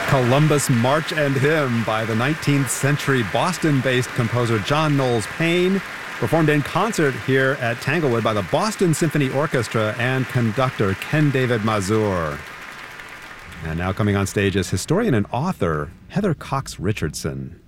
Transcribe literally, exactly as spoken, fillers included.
Columbus March and Hymn by the nineteenth century Boston-based composer John Knowles Paine, performed in concert here at Tanglewood by the Boston Symphony Orchestra and conductor Ken David Mazur. And now coming on stage is historian and author Heather Cox Richardson.